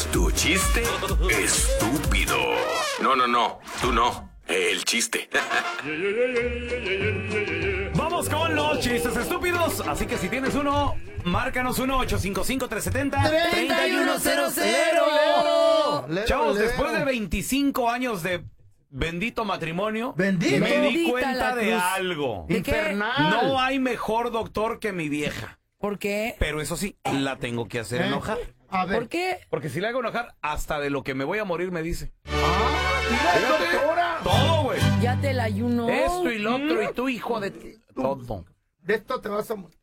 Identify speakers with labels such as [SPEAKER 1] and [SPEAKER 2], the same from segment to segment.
[SPEAKER 1] Tu chiste estúpido. No, tú no. El chiste.
[SPEAKER 2] Vamos con los chistes estúpidos. Así que si tienes uno, márcanos 1-855-370-3100. Chavos, después de 25 años de bendito matrimonio,
[SPEAKER 3] Bendito.
[SPEAKER 2] me di
[SPEAKER 4] Bendita
[SPEAKER 2] cuenta
[SPEAKER 4] la
[SPEAKER 2] de
[SPEAKER 4] cruz.
[SPEAKER 2] algo.
[SPEAKER 4] ¿De qué?
[SPEAKER 3] Infernal.
[SPEAKER 2] No hay mejor doctor que mi vieja.
[SPEAKER 4] ¿Por qué?
[SPEAKER 2] Pero eso sí, la tengo que hacer enojar.
[SPEAKER 3] A ver.
[SPEAKER 4] ¿Por qué?
[SPEAKER 2] Porque si le hago enojar, hasta de lo que me voy a morir me dice.
[SPEAKER 3] Mira,
[SPEAKER 2] Fíjate,
[SPEAKER 3] doctora.
[SPEAKER 2] todo, güey.
[SPEAKER 4] Ya te la ayuno.
[SPEAKER 2] Esto y lo otro, y tú, hijo de... Todo.
[SPEAKER 3] De esto te vas a morir.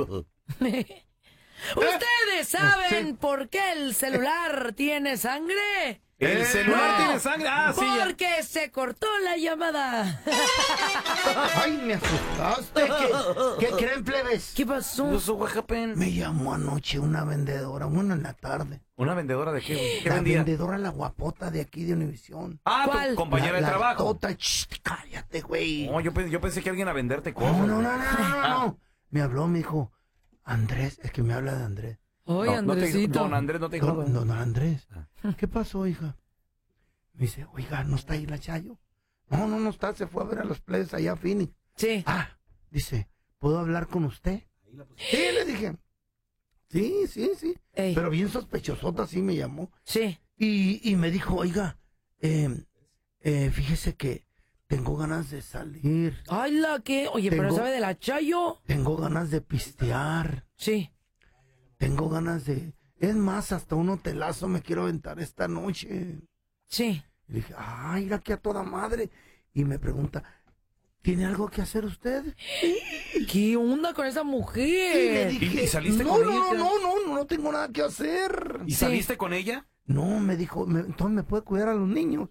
[SPEAKER 4] ¿Ustedes saben por qué el celular tiene sangre?
[SPEAKER 2] ¿El celular
[SPEAKER 3] no.
[SPEAKER 2] tiene sangre? Ah, sí. ya.
[SPEAKER 4] Porque se cortó la llamada.
[SPEAKER 3] Ay, me asustaste. ¿Qué creen, plebes?
[SPEAKER 4] ¿Qué pasó?
[SPEAKER 3] Me llamó anoche una vendedora, bueno, en la tarde.
[SPEAKER 2] ¿Una vendedora de qué? ¿Qué
[SPEAKER 3] La
[SPEAKER 2] vendía?
[SPEAKER 3] vendedora, la guapota de aquí de Univisión.
[SPEAKER 2] Ah,
[SPEAKER 4] ¿Cuál?
[SPEAKER 2] tu compañera de
[SPEAKER 3] La
[SPEAKER 2] trabajo.
[SPEAKER 3] tota, cállate, güey.
[SPEAKER 2] No, yo pensé que alguien a venderte cosas.
[SPEAKER 3] No. Me habló, me dijo, Andrés, es que me habla de Andrés.
[SPEAKER 4] Oye,
[SPEAKER 2] No te dijo-
[SPEAKER 4] Andresito.
[SPEAKER 2] don Andrés no te dijo.
[SPEAKER 3] Don Andrés, ¿qué pasó, hija? Me dice, oiga, ¿no está ahí la Chayo? No está, se fue a ver a los plebes allá a Phoenix.
[SPEAKER 4] Sí.
[SPEAKER 3] Ah, dice, ¿puedo hablar con usted? Sí, le dije. Sí.
[SPEAKER 4] Ey.
[SPEAKER 3] Pero bien sospechosota, sí me llamó.
[SPEAKER 4] Sí.
[SPEAKER 3] Y me dijo, oiga, fíjese que tengo ganas de salir.
[SPEAKER 4] Ay, la que. Oye, pero
[SPEAKER 3] Tengo-
[SPEAKER 4] ¿sabe de la Chayo?
[SPEAKER 3] Tengo ganas de pistear.
[SPEAKER 4] Sí.
[SPEAKER 3] Tengo ganas de... Es más, hasta un hotelazo me quiero aventar esta noche.
[SPEAKER 4] Sí.
[SPEAKER 3] Y le dije, ay, mira que a toda madre. Y me pregunta, ¿tiene algo que hacer usted?
[SPEAKER 4] ¿Qué onda con esa
[SPEAKER 3] Y le
[SPEAKER 4] mujer?
[SPEAKER 3] dije,
[SPEAKER 2] ¿Y saliste
[SPEAKER 3] no,
[SPEAKER 2] con
[SPEAKER 3] no,
[SPEAKER 2] ella?
[SPEAKER 3] no tengo nada que hacer.
[SPEAKER 2] ¿Y
[SPEAKER 4] Sí.
[SPEAKER 2] saliste con ella?
[SPEAKER 3] No, me dijo, entonces me puede cuidar a los niños.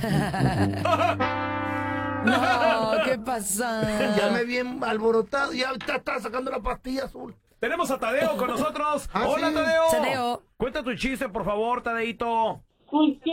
[SPEAKER 4] No, ¿qué pasa?
[SPEAKER 3] Ya me vi alborotado, ya estaba sacando la pastilla azul.
[SPEAKER 2] Tenemos a Tadeo con nosotros.
[SPEAKER 3] Ah,
[SPEAKER 2] Hola,
[SPEAKER 3] sí.
[SPEAKER 2] Tadeo.
[SPEAKER 4] Tadeo.
[SPEAKER 2] Cuenta tu chiste, por favor, Tadeito.